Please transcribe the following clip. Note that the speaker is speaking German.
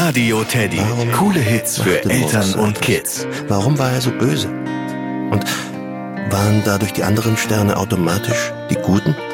Radio Teddy. Coole Hits für Eltern und Kids. Warum war er so böse? Und waren dadurch die anderen Sterne automatisch die Guten?